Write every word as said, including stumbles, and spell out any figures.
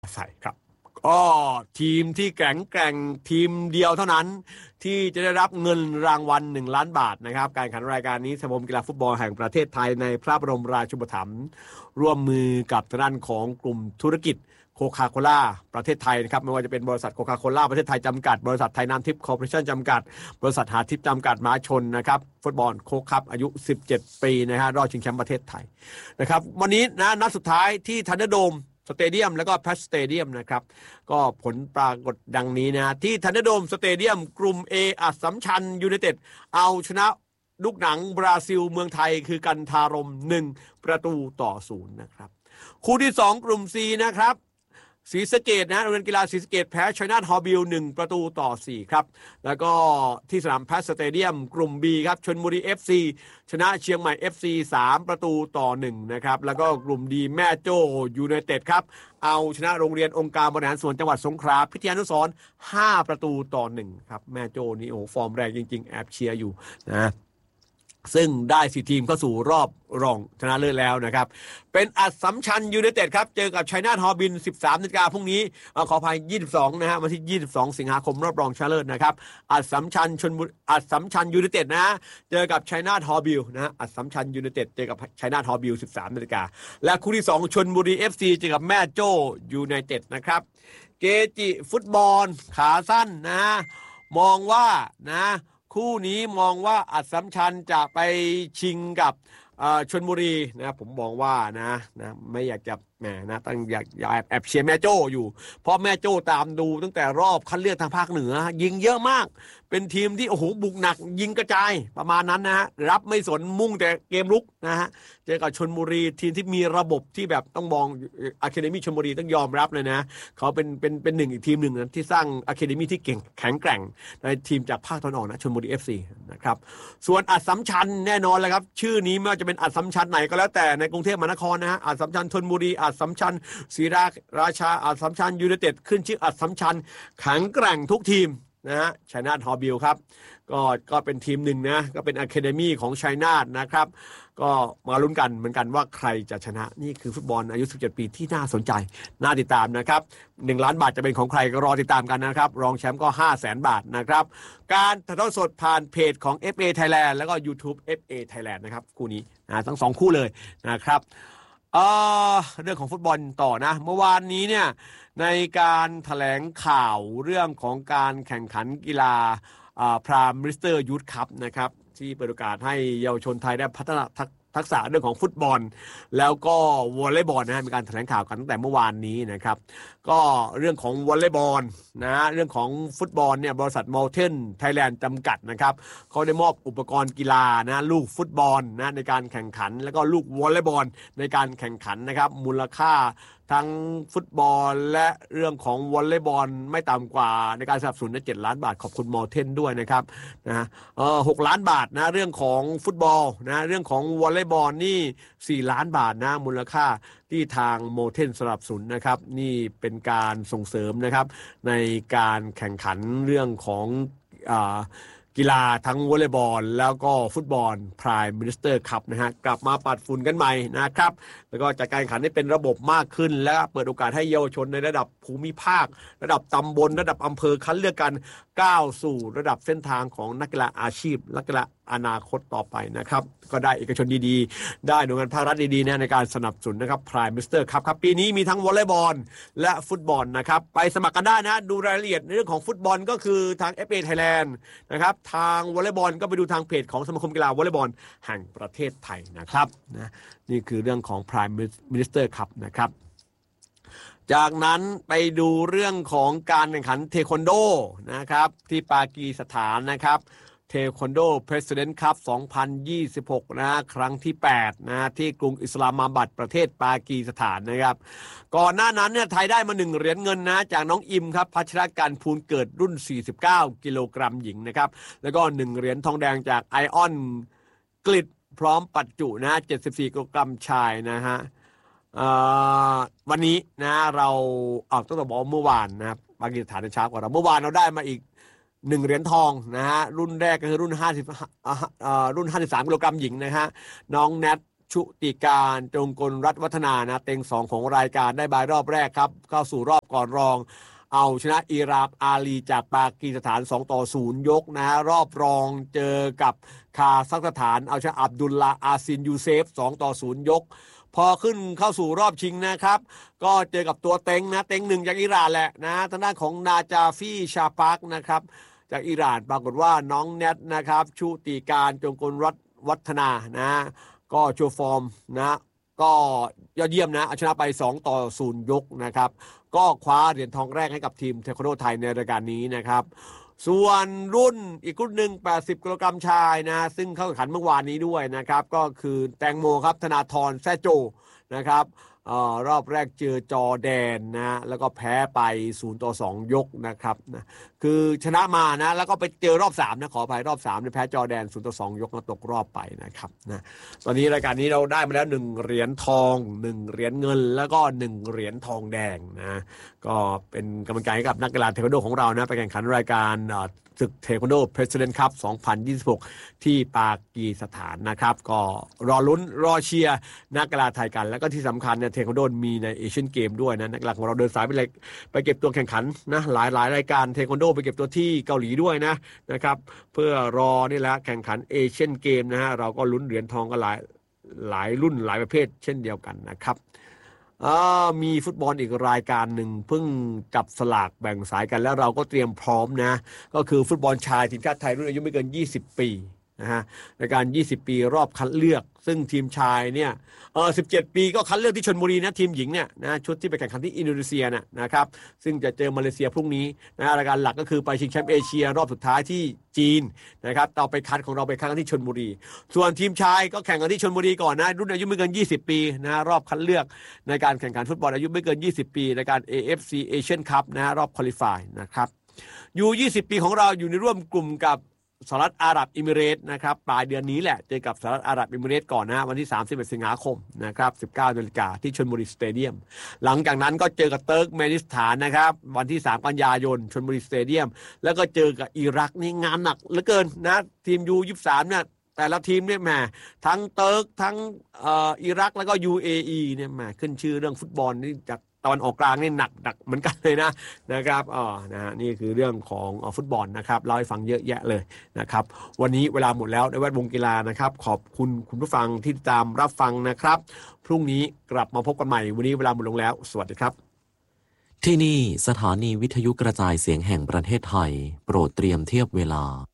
ใส่ครับก็ทีมที่แข็งแกร่งทีมเดียวเท่านั้นที่จะได้รับเงินรางวัลหนึ่งล้านบาทนะครับการแข่งขันรายการนี้สมาคมกีฬาฟุตบอลแห่งประเทศไทยในพระบรมราชูปถัมภ์ร่วมมือกับทางด้านของกลุ่มธุรกิจโคคาโคล่าประเทศไทยนะครับไม่ว่าจะเป็นบริษัทโคคาโคล่าประเทศไทยจำกัดบริษัทไทยน้ำทิพย์คอร์ปอเรชั่นจำกัดบริษัทหาทิพย์จำกัดมหาชนนะครับฟุตบอลโค้กคัพอายุสิบเจ็ดปีนะฮะรอบชิงแชมป์ประเทศไทยนะครับวันนี้นะนัดสุดท้ายที่ทันเดอร์โดมสเตเดียมแล้วก็แพทสเตเดียมนะครับก็ผลปรากฏดังนี้นะที่ทันเดอร์โดมสเตเดียมกลุ่ม A อัสสัมชัญยูไนเต็ดเอาชนะลูกหนังบราซิลเมืองไทยคือกันทารมหนึ่งประตูต่อศูนย์นะครับคู่ที่สองกลุ่ม C นะครับศรีสะเกษนะโรงเรียนกีฬาศรีสะเกษแพ้ชัยนาทฮอบิลหนึ่งประตูต่อสี่ครับแล้วก็ที่สนามแพทสเตเดียมกลุ่ม B ครับชลบุรี เอฟ ซี ชนะเชียงใหม่ เอฟ ซี สามประตูต่อหนึ่งนะครับแล้วก็กลุ่ม D แม่โจ้ยูไนเต็ดครับเอาชนะโรงเรียนองค์การบริหารส่วนจังหวัดสงขลาพิทยานุสรณ์ห้าประตูต่อหนึ่งครับแม่โจ้นี่โอ้ฟอร์มแรงจริงๆแอบเชียร์อยู่นะซึ่งได้สี่ทีมเข้าสู่รอบรองชนะเลิศแล้วนะครับเป็นอัสสัมชัญยูไนเต็ดครับเจอกับชัยนาทฮอบิล สิบสามนาฬิกาพรุ่งนี้ขออภัยยี่สิบสองนะฮะวันที่ยี่สิบสองสิงหาคมรอบรองชนะเลิศนะครับอัสสัมชัญชลบุรีอัสสัมชัญยูไนเต็ดนะเจอกับชัยนาทฮอบิลนะอัสสัมชัญยูไนเต็ดเจอกับชัยนาทฮอบิล สิบสามนาฬิกาและคู่ที่สองชลบุรี เอฟ ซี เจอกับแม่โจ้ยูไนเต็ดนะครับเกจิฟุตบอลขาสั้นนะมองว่านะคู่นี้มองว่าอัสสัมชัญจะไปชิงกับชลบุรีนะผมมองว่านะนะไม่อยากจะแหมนะตั้งอยากอยากแอบเชียร์แม่โจ้อยู่เพราะแม่โจ้ตามดูตั้งแต่รอบคัดเลือกทางภาคเหนือยิงเยอะมากเป็นทีมที่โอ้โหบุกหนักยิงกระจายประมาณนั้นนะฮะรับไม่สนมุ่งแต่เกมลุกนะฮะเจอกับชลบุรีทีมที่มีระบบที่แบบต้องมองอะคาเดมี่ชลบุรีต้องยอมรับเลยนะเขาเป็นเป็นเป็นหนึ่งอีกทีมหนึ่งนะที่สร้างอะคาเดมี่ที่เก่งแข็งแกร่งในทีมจากภาคตะวันออกนะชลบุรี เอฟ ซี นะครับส่วนอัสสัมชัญแน่นอนเลยครับชื่อนี้ไม่ว่าจะเป็นอัสสัมชัญไหนก็แล้วแต่ในกรุงเทพมหานครนะฮะอัสสัมชัญชลบุรีอัสสัมชัญศรีราราชาอัสสัมชัญยูไนเต็ดขึ้นชื่ออัสสัมชัญแข็งแกร่งทุกทีมนะฮะชัยนาทฮอบิลครับก็ก็เป็นทีมหนึ่งนะก็เป็นอะคาเดมี่ของชัยนาทนะครับก็มาลุ้นกันเหมือนกันว่าใครจะชนะนี่คือฟุตบอลอายุสิบเจ็ดปีที่น่าสนใจน่าติดตามนะครับหนึ่งล้านบาทจะเป็นของใครก็รอติดตามกันนะครับรองแชมป์ก็ ห้าแสน บาทนะครับการถ่ายทอดสดผ่านเพจของ เอฟ เอ Thailand แล้วก็ YouTube เอฟ เอ Thailand นะครับคู่นี้นะทั้งสองคู่เลยนะครับเอ่อเรื่องของฟุตบอลต่อนะเมื่อวานนี้เนี่ยในการแถลงข่าวเรื่องของการแข่งขันกีฬาพรามมิสเตอร์ยูทคัพนะครับที่เปิดโอกาสให้เยาวชนไทยได้พัฒนาทักษะเรื่องของฟุตบอลแล้วก็วอลเลย์บอลนะมีการแถลงข่าวกันตั้งแต่เมื่อวานนี้นะครับก็เรื่องของวอลเลย์บอลนะเรื่องของฟุตบอลเนี่ยบริษัทมอลเทนไทยแลนด์จำกัดนะครับเขาได้มอบอุปกรณ์กีฬานะลูกฟุตบอลนะในการแข่งขันแล้วก็ลูกวอลเลย์บอลในการแข่งขันนะครับมูลค่าทั้งฟุตบอลและเรื่องของวอลเลย์บอลไม่ต่ำกว่าในการสนับสนุนเจ็ดล้านบาทขอบคุณมอเทนด้วยนะครับนะเออหกล้านบาทนะเรื่องของฟุตบอลนะเรื่องของวอลเลย์บอลนี่สี่ล้านบาทนะมูลค่าที่ทางโมเทนสนับสนุนนะครับนี่เป็นการส่งเสริมนะครับในการแข่งขันเรื่องของอ่ากีฬาทั้งวอลเลย์บอลแล้วก็ฟุตบอลพรายมินิสเตอร์คัพนะฮะกลับมาปัดฝุ่นกันใหม่นะครับแล้วก็จัดการแข่งขันให้เป็นระบบมากขึ้นและเปิดโอกาสให้เยาวชนในระดับภูมิภาคระดับตำบลระดับอำเภอคัดเลือกกันก้าวสู่ระดับเส้นทางของนักกีฬาอาชีพนักกีฬาอนาคตต่อไปนะครับก็ได้เอกชนดีๆได้หน่วยงานภาครัฐดีๆนะในการสนับสนุนนะครับพรายมิสเตอร์คัพครับปีนี้มีทั้งวอลเลย์บอลและฟุตบอลนะครับไปสมัครกันได้นะดูรายละเอียดในเรื่องของฟุตบอลก็คือทาง เอฟ เอ Thailand นะครับทางวอลเลย์บอลก็ไปดูทางเพจของสมาคมกีฬาวอลเลย์บอลแห่งประเทศไทยนะครับนะนี่คือเรื่องของ Prime Minister Cup นะครับจากนั้นไปดูเรื่องของการแข่งขันเทควันโดนะครับที่ปากีสถานนะครับเทควันโด President Cup สองพันยี่สิบหกนะครั้งที่แปดนะที่กรุงอิสลามาบัดประเทศปากีสถานนะครับก่อนหน้านั้นเนี่ยไทยได้มาหนึ่งเหรียญเงินนะจากน้องอิมครับพัชรการภูลเกิดรุ่นสี่สิบเก้ากิโลกรัมหญิงนะครับแล้วก็หนึ่งเหรียญทองแดงจากไอออนกลิดพร้อมปัจจุนะเจ็ดสิบสี่กิโลกรัมชายนะฮะวันนี้นะเราออกต้องบอกเมื่อวานนะครับปากีสถานช้ากว่าเราเมื่อวานเราได้มาอีกหนึ่งเหรียญทองนะฮะรุ่นแรกก็คือรุ่นห้าสิบอ่ารุ่นห้าสิบสามกิโลกรัมหญิงนะฮะน้องแนทชุติการจงกลรัตน์วัฒนานะเต็งสองของรายการได้บายรอบแรกครับเข้าสู่รอบก่อนรองเอาชนะอิรามอาลีจากปากีสถานสองต่อศูนย์ยกนะรอบรองเจอกับคาซัคสถานเอาชนะอับดุลลาอาซินยูเซฟสองต่อศูนย์ยกพอขึ้นเข้าสู่รอบชิงนะครับก็เจอกับตัวเต็งนะเต็งหนึ่งจากอิหร่านแหละนะทางด้านของนาจาฟีชาปักนะครับจากอิหร่านปรากฏว่าน้องแนทนะครับชุติการจงกลรัตน์วัฒนานะก็โชว์ฟอร์มนะก็ยอดเยี่ยมนะเอาชนะไปสองต่อศูนย์ยกนะครับก็คว้าเหรียญทองแรกให้กับทีมเทควันโดไทยในรายการนี้นะครับส่วนรุ่นอีกรุ่นหนึ่งแปดสิบกิโลกรัมชายนะซึ่งเข้าแข่งขันเมื่อวานนี้ด้วยนะครับก็คือแตงโมครับธนาธรแซ่โจนะครับออรอบแรกเจอจอแดนนะแล้วก็แพ้ไปศูนย์ต่อสองยกนะครับนะคือชนะมานะแล้วก็ไปเจอรอบสามนะขออภัยรอบสามเนี่ยแพ้จอแดนศูนย์ต่อสองยกแล้วตกรอบไปนะครับนะตอนนี้รายการนี้เราได้มาแล้วหนึ่งเหรียญทองหนึ่งเหรียญเงินแล้วก็หนึ่งเหรียญทองแดงนะก็เป็นกำลังใจให้กับนักกีฬาเทควันโดของเรานะไปแข่งขันรายการศึกเทควันโดเพรสิดเนนต์คัพสองพันยี่สิบหกที่ปากีสถานนะครับก็รอลุ้นรอเชียร์นักกีฬาไทยกันแล้วก็ที่สำคัญเนี่ยเทควันโดมีในเอเชียนเกมด้วยนะนักกีฬาของเราเดินสายไปเลยไปเก็บตัวแข่งขันนะหลายหลายรายการเทควันโดไปเก็บตัวที่เกาหลีด้วยนะนะครับเพื่อรอนี่แหละแข่งขันเอเชียนเกมนะฮะเราก็ลุ้นเหรียญทองกันหลายหลายรุ่นหลายประเภทเช่นเดียวกันนะครับมีฟุตบอลอีกรายการหนึ่งเพิ่งจับสลากแบ่งสายกันแล้วเราก็เตรียมพร้อมนะก็คือฟุตบอลชายทีมชาติไทยรุ่นอายุไม่เกินยี่สิบปีนะฮะในการยี่สิบปีรอบคัดเลือกซึ่งทีมชายเนี่ยเออสิบเจ็ดปีก็คัดเลือกที่ชลบุรีนะทีมหญิงเนี่ยนะชุดที่ไปแข่งขันที่อินโดนีเซียน่ะนะครับซึ่งจะเจอมาเลเซียพรุ่งนี้นะรายการหลักก็คือไปชิงแชมป์เอเชียรอบสุดท้ายที่จีนนะครับต่อไปคัดของเราไปคัดกันที่ชลบุรีส่วนทีมชายก็แข่งกันที่ชลบุรีก่อนนะรุ่นอายุไม่เกินยี่สิบปีนะรอบคัดเลือกในการแข่งขันฟุตบอลอายุไม่เกินยี่สิบปีในการ เอ เอฟ ซี Asian Cup นะรอบควอลิฟายนะครับอยู่ยี่สิบปีของเราอยู่ในร่วมกลุ่มกับสหรัฐอาหรับเอมิเรตส์นะครับปลายเดือนนี้แหละเจอกับสหรัฐอาหรับเอมิเรตส์ก่อนนะวันที่สามสิบเอ็ดสิงหาคมนะครับสิบเก้านาฬิกาที่ชลบุรีสเตเดียมหลังจากนั้นก็เจอกับเติร์กเมนิสถานนะครับวันที่สามกันยายนชลบุรีสเตเดียมแล้วก็เจอกับอิรักนี่งานหนักเหลือเกินนะทีม ยู ยี่สิบสาม เนี่ยแต่ละทีมเนี่ยแหมทั้งเติร์กทั้งเอ่ออิรักแล้วก็ ยู เอ อี เนี่ยแหมขึ้นชื่อเรื่องฟุตบอลนี่จากตอนออกกลางนี่หนักหนักเหมือนกันเลยนะนะครับอ๋อนะฮะนี่คือเรื่องของฟุตบอลนะครับเล่าให้ฟังเยอะแยะเลยนะครับวันนี้เวลาหมดแล้วในแวดวงกีฬานะครับขอบคุณคุณผู้ฟังที่ตามรับฟังนะครับพรุ่งนี้กลับมาพบกันใหม่วันนี้เวลาหมดลงแล้วสวัสดีครับที่นี่สถานีวิทยุกระจายเสียงแห่งประเทศไทยโปรดเตรียมเทียบเวลา